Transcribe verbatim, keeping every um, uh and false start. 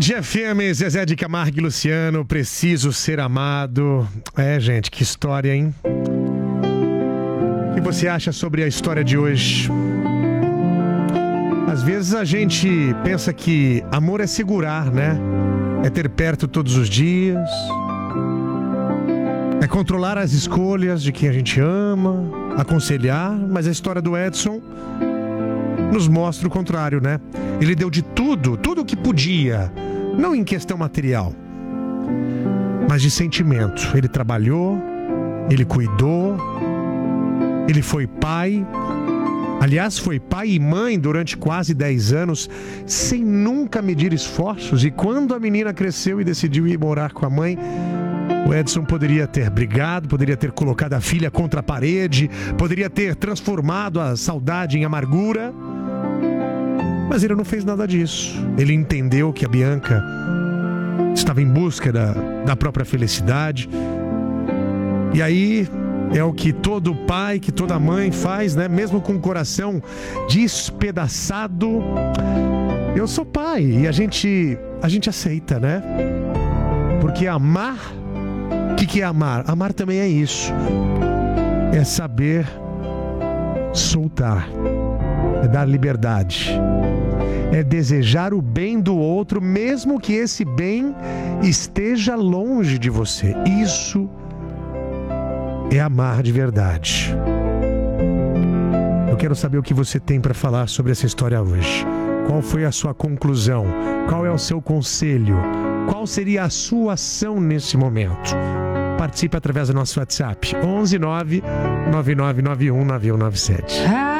Band F M, Zezé de Camargo e Luciano, Preciso Ser Amado. É, gente, que história, hein? O que você acha sobre a história de hoje? Às vezes a gente pensa que amor é segurar, né? É ter perto todos os dias, é controlar as escolhas de quem a gente ama, aconselhar, mas a história do Edson nos mostra o contrário, né? Ele deu de tudo, tudo o que podia, não em questão material, mas de sentimento. Ele trabalhou, ele cuidou, ele foi pai. Aliás, foi pai e mãe durante quase dez anos, sem nunca medir esforços. E quando a menina cresceu e decidiu ir morar com a mãe, o Edson poderia ter brigado, poderia ter colocado a filha contra a parede, poderia ter transformado a saudade em amargura. Mas ele não fez nada disso. Ele entendeu que a Bianca estava em busca da, da própria felicidade. E aí é o que todo pai, que toda mãe faz, né? Mesmo com o coração despedaçado. Eu sou pai e a gente, a gente aceita, né? Porque amar, o que, que é amar? Amar também é isso. É saber soltar. É dar liberdade. É desejar o bem do outro, mesmo que esse bem esteja longe de você. Isso é amar de verdade. Eu quero saber o que você tem para falar sobre essa história hoje. Qual foi a sua conclusão? Qual é o seu conselho? Qual seria a sua ação nesse momento? Participe através do nosso WhatsApp onze nove nove nove nove um nove um nove sete.